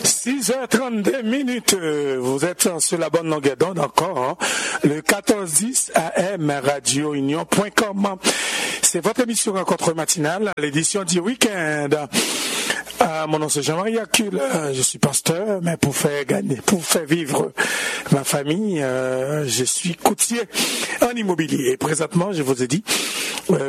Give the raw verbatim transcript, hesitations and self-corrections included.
six heures trente-deux minutes, vous êtes sur la bonne longueur d'onde encore, hein? Le quatorze dix A M radio union point com. C'est votre émission Rencontre matinale, l'édition du week-end. Euh, mon nom c'est Jean-Marie Acule, je suis pasteur, mais pour faire gagner, pour faire vivre ma famille, euh, je suis courtier en immobilier. Et présentement, je vous ai dit, euh,